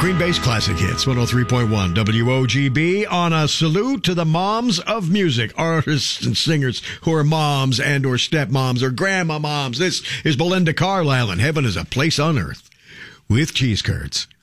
Green Bay's Classic Hits, 103.1 WOGB, on a salute to the moms of music, artists and singers who are moms and or stepmoms or grandma moms. This is Belinda Carlisle, and Heaven is a Place on Earth with Cheese Curds.